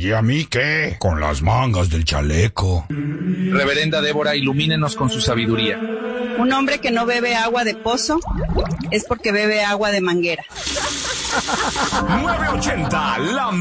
¿Y a mí qué? Con las mangas del chaleco. Reverenda Débora, ilumínenos con su sabiduría. Un hombre que no bebe agua de pozo es porque bebe agua de manguera. 980, la